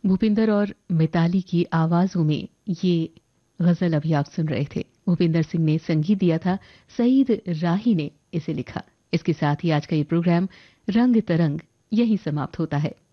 भूपिंदर और मिताली की आवाजों में ये गजल अभी आप सुन रहे थे। भूपिंदर सिंह ने संगीत दिया था, सईद राही ने इसे लिखा। इसके साथ ही आज का ये प्रोग्राम रंग तरंग यहीं समाप्त होता है।